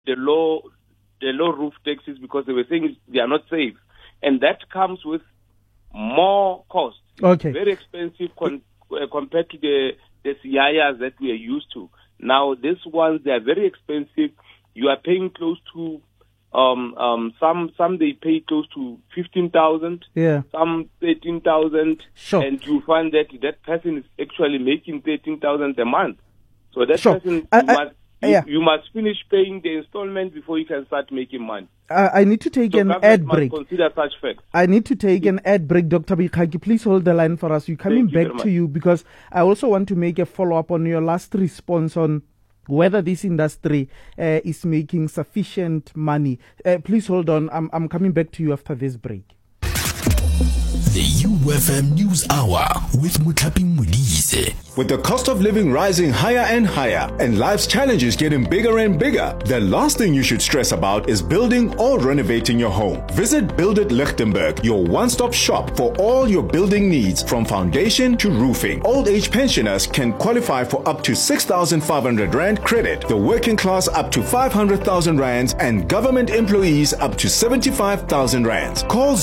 the low roof taxis because they were saying they are not safe, and that comes with more cost. Okay. It's very expensive compared to the CIAs that we are used to. Now, these ones, they are very expensive. You are paying close to, some they pay close to 15,000, some 13,000, sure. And you find that person is actually making 13,000 a month. So that sure. person, you must finish paying the installment before you can start making money. I need to take an ad break. Consider such facts. I need to take an ad break, Dr. Boikgaki. Please hold the line for us. We're coming back to you because I also want to make a follow-up on your last response on whether this industry is making sufficient money. Please hold on. I'm coming back to you after this break. The UFM News Hour with Muthapi Modise. With the cost of living rising higher and higher and life's challenges getting bigger and bigger, the last thing you should stress about is building or renovating your home. Visit Build It Lichtenberg, your one-stop shop for all your building needs from foundation to roofing. Old age pensioners can qualify for up to 6,500 Rand credit, the working class up to 500,000 Rands, and government employees up to 75,000 Rands. Call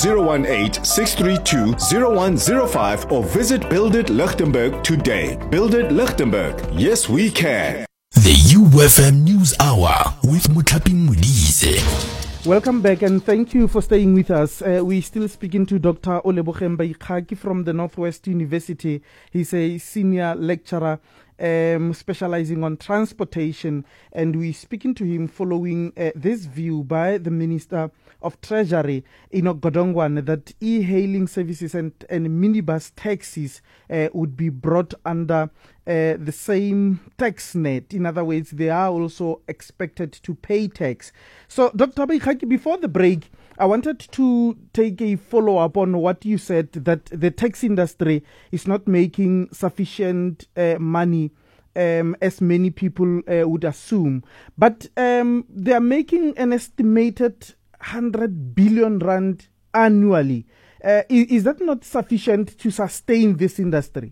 018-632-0105 or visit Build It Lichtenberg today. Build It Lichtenberg. Yes, we can. The UFM News Hour with Muthapi Modise. Welcome back and thank you for staying with us. We're still speaking to Dr. Oleboge Boikgaki from the Northwest University. He's a senior lecturer specializing on transportation, and we're speaking to him following this view by the Minister of Treasury, Enoch Godongwana, that e-hailing services and minibus taxis would be brought under the same tax net. In other words, they are also expected to pay tax. So, Dr. Boikgaki, before the break, I wanted to take a follow-up on what you said, that the tax industry is not making sufficient money as many people would assume. But they are making an estimated 100 billion Rand annually. Is that not sufficient to sustain this industry?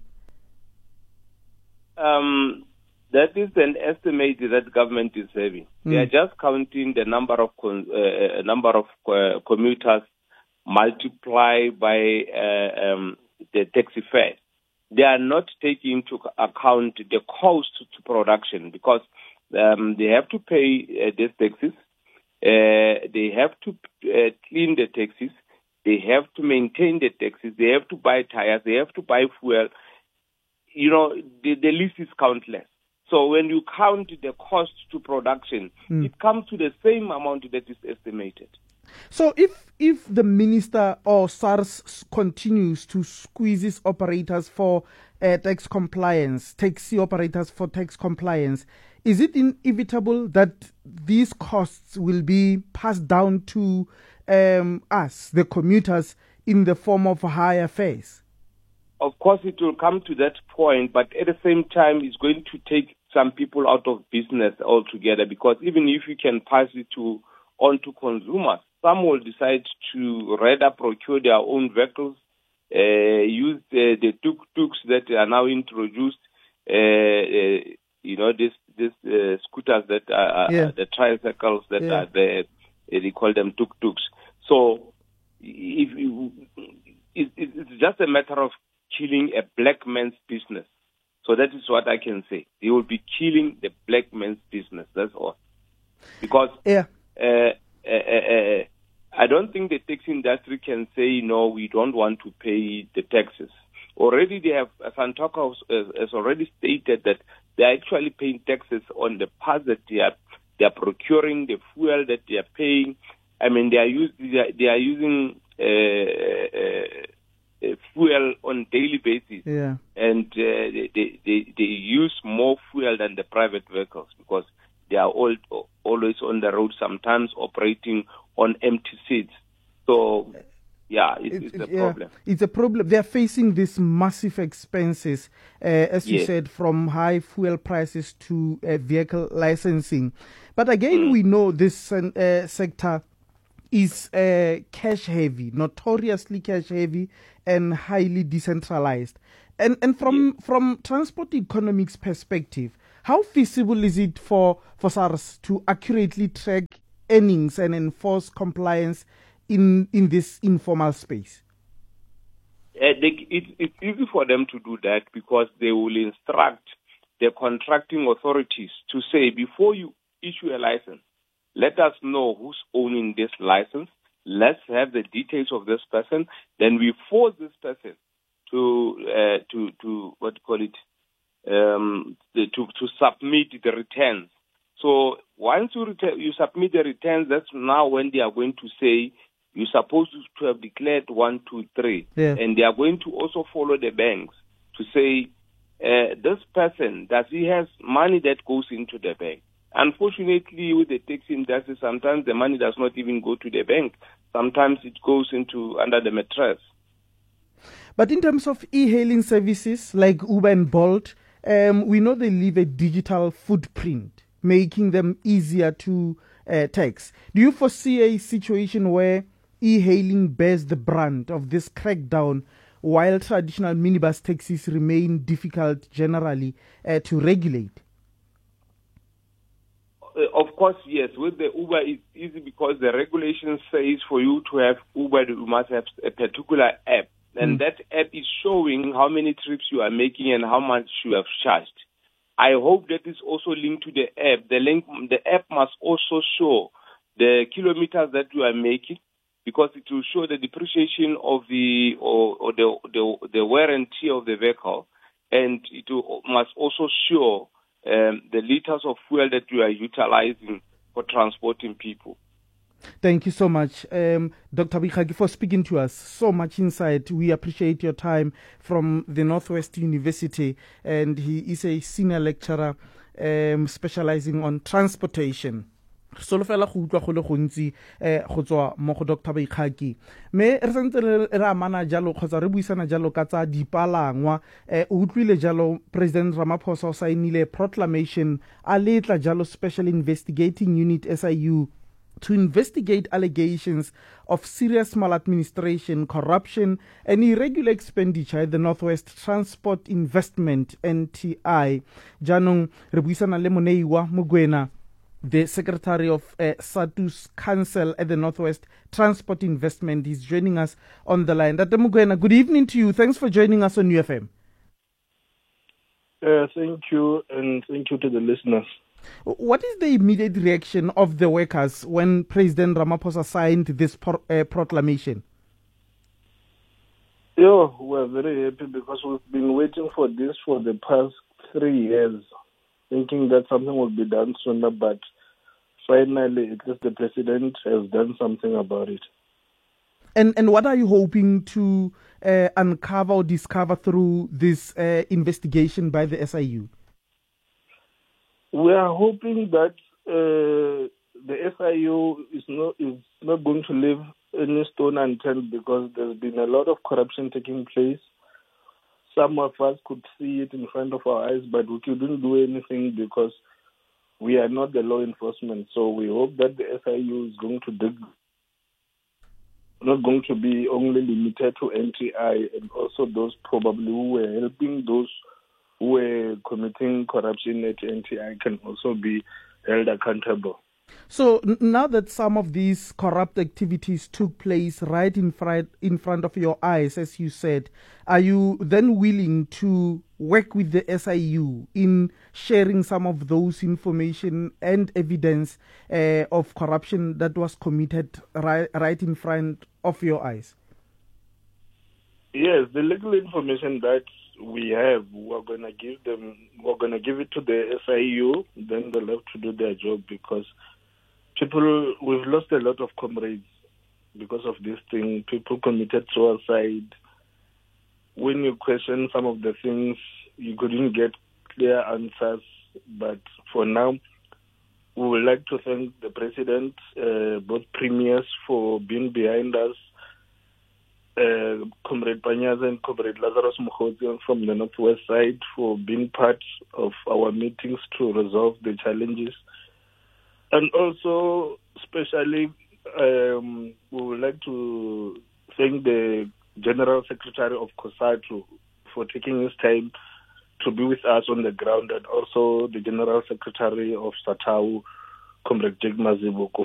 That is an estimate that government is having. They are just counting the number of commuters multiplied by the taxi fare. They are not taking into account the cost to production because they have to pay these taxis. They have to clean the taxis. They have to maintain the taxis. They have to buy tires. They have to buy fuel. You know, the list is countless. So when you count the cost to production, it comes to the same amount that is estimated. So if the minister or SARS continues to squeeze his operators for tax compliance, taxi operators for tax compliance, is it inevitable that these costs will be passed down to us, the commuters, in the form of higher fares? Of course, it will come to that point, but at the same time, it's going to take some people out of business altogether, because even if you can pass it on to consumers, some will decide to rather procure their own vehicles, use the tuk-tuks that are now introduced, these scooters that are the tricycles that are there, they call them tuk-tuks. So it's just a matter of killing a black man's business. So that is what I can say. They will be killing the black man's business. That's all. Because I don't think the taxi industry can say, no, we don't want to pay the taxes. Already they have, Santoka has already stated that they are actually paying taxes on the parts that they are procuring, the fuel that they are paying. I mean, they are using fuel on daily basis, and they use more fuel than the private vehicles because they are always on the road, sometimes operating on empty seats. So, it's a problem. It's a problem. They are facing these massive expenses, as you said, from high fuel prices to vehicle licensing. But again, we know this sector is cash heavy, notoriously cash heavy, and highly decentralized. And from transport economics perspective, How feasible is it for SARS to accurately track earnings and enforce compliance in this informal space? It's easy for them to do that because they will instruct the contracting authorities to say, before you issue a license, let us know who's owning this license. Let's have the details of this person. Then we force this person to submit the returns. So once you submit the returns, that's now when they are going to say you're supposed to have declared 1, 2, 3, and they are going to also follow the banks to say this person, does he has money that goes into the bank? Unfortunately, with the taxi industry, sometimes the money does not even go to the bank. Sometimes it goes into under the mattress. But in terms of e-hailing services like Uber and Bolt, we know they leave a digital footprint, making them easier to tax. Do you foresee a situation where e-hailing bears the brunt of this crackdown while traditional minibus taxis remain difficult generally to regulate? Of course, yes. With the Uber, it's easy because the regulation says for you to have Uber, you must have a particular app. And that app is showing how many trips you are making and how much you have charged. I hope that is also linked to the app. The app must also show the kilometers that you are making, because it will show the depreciation of the wear and tear of the vehicle, and it must also show the liters of fuel that you are utilizing for transporting people. Thank you so much, Dr. Boikgaki, for speaking to us. So much insight. We appreciate your time from the Northwest University, and he is a senior lecturer specializing on transportation. Solofela go utlwa go le gontsi go tswa mo go Dr. Boikgaki. Me re sentse re amana jalo kgotsa re buisana jalo ka tsa dipalangwa o utlwile jalo President Ramaphosa o sainile proclamation a letla jalo Special Investigating Unit SIU to investigate allegations of serious maladministration, corruption, and irregular expenditure at the Northwest Transport Investment, NTI. Janong re buisana le Moneiwa Mogoena, the Secretary of SATU's Council at the Northwest Transport Investment. Is joining us on the line. Dr. Mogoena, good evening to you. Thanks for joining us on UFM. Thank you, and thank you to the listeners. What is the immediate reaction of the workers when President Ramaphosa signed this proclamation? Yeah, we're very happy because we've been waiting for this for the past 3 years, thinking that something will be done sooner, but finally, at least the president has done something about it. And what are you hoping to uncover or discover through this investigation by the SIU? We are hoping that the SIU is not going to leave any stone unturned, because there's been a lot of corruption taking place. Some of us could see it in front of our eyes, but we couldn't do anything because we are not the law enforcement. So we hope that the SIU is going to dig, not going to be only limited to NTI, and also those probably who were helping those who were committing corruption at NTI can also be held accountable. So now that some of these corrupt activities took place right in front of your eyes, as you said, are you then willing to work with the SIU in sharing some of those information and evidence of corruption that was committed right in front of your eyes? Yes, the legal information that we have, we're going to give it to the SIU, then they'll have to do their job, because we've lost a lot of comrades because of this thing. People committed suicide. When you question some of the things, you couldn't get clear answers. But for now, we would like to thank the president, both premiers, for being behind us, Comrade Panyaza and Comrade Lazarus Mokhodzian from the Northwest side, for being part of our meetings to resolve the challenges. And also, especially, we would like to thank the General Secretary of COSATU for taking his time to be with us on the ground, and also the General Secretary of SATAU, Comrade Jake Mazibuko,